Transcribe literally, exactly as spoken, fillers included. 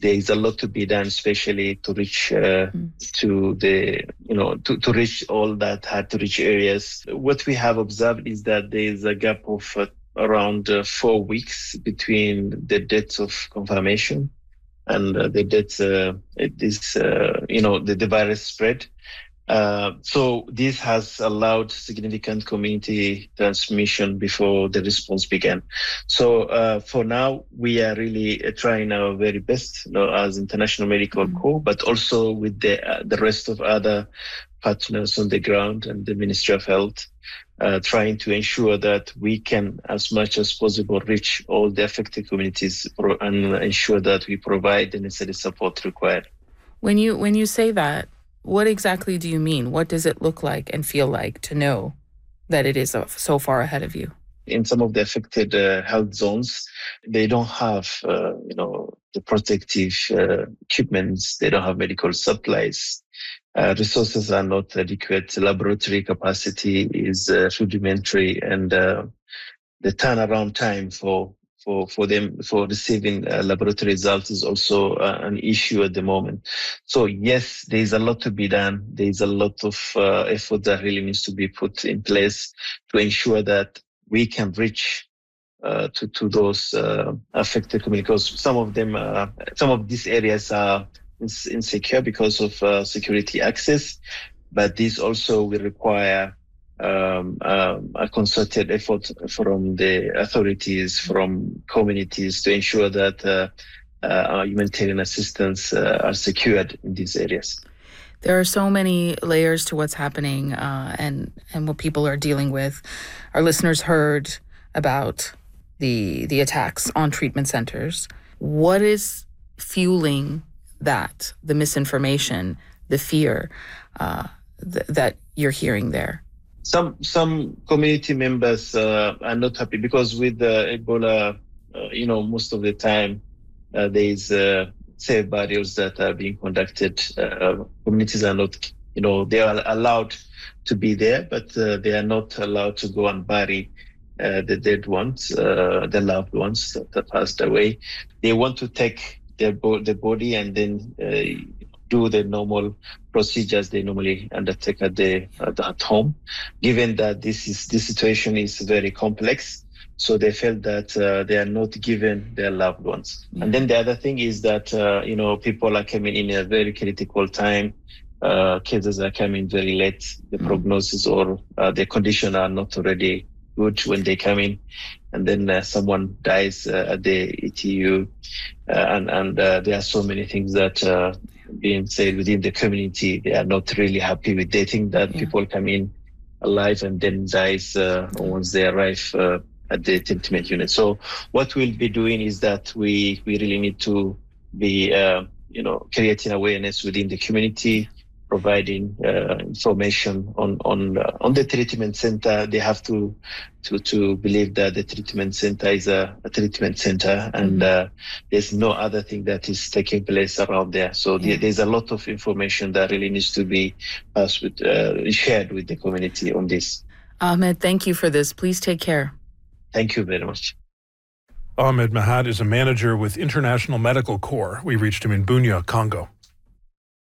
there is a lot to be done, especially to reach uh, mm. to the, you know, to, to reach all that hard to reach areas. What we have observed is that there is a gap of uh, around uh, four weeks between the dates of confirmation and uh, the dates uh, this, uh, you know, the, the virus spread. Uh, so this has allowed significant community transmission before the response began. So uh, for now, we are really uh, trying our very best, you know, as International Medical mm-hmm. Corps, but also with the uh, the rest of other partners on the ground and the Ministry of Health, uh, trying to ensure that we can, as much as possible, reach all the affected communities and ensure that we provide the necessary support required. When you when you say that, what exactly do you mean? What does it look like and feel like to know that it is so far ahead of you? In some of the affected uh, health zones, they don't have, uh, you know, the protective uh, equipments. They don't have medical supplies. Uh, resources are not adequate. Laboratory capacity is uh, rudimentary, and uh, the turnaround time for for for them for receiving uh, laboratory results is also uh, an issue at the moment. So yes, there is a lot to be done. There is a lot of uh, effort that really needs to be put in place to ensure that we can reach uh, to to those uh, affected communities. Some of them, uh, some of these areas are ins- insecure because of uh, security access, but this also will require Um, um, a concerted effort from the authorities, from communities to ensure that uh, uh, our humanitarian assistance uh, are secured in these areas. There are so many layers to what's happening uh, and, and what people are dealing with. Our listeners heard about the the attacks on treatment centers. What is fueling that, the misinformation, the fear uh, th- that you're hearing there? Some some community members uh, are not happy because with uh, Ebola, uh, you know, most of the time uh, there is uh, safe burials that are being conducted. Uh, communities are not, you know, they are allowed to be there, but uh, they are not allowed to go and bury uh, the dead ones, uh, the loved ones that, that passed away. They want to take their bo- the body and then uh, do the normal procedures they normally undertake at the at, at home. Given that this is this situation is very complex, so they felt that uh, they are not given their loved ones. Yeah. And then the other thing is that uh, you know, people are coming in a very critical time. Uh, cases are coming very late. The mm. prognosis or uh, their condition are not already good when they come in, and then uh, someone dies uh, at the E T U, uh, and and uh, there are so many things that. Uh, being said within the community. They are not really happy with they think that yeah. people come in alive and then dies uh, once they arrive uh, at the treatment unit. So what we'll be doing is that we, we really need to be, uh, you know, creating awareness within the community, providing uh, information on on uh, on the treatment center. They have to to to believe that the treatment center is a, a treatment center, and uh, there's no other thing that is taking place around there. So yeah. the, there's a lot of information that really needs to be passed with, uh, shared with the community on this. Ahmed, thank you for this. Please take care. Thank you very much. Ahmed Mahad is a manager with International Medical Corps. We reached him in Bunia, Congo.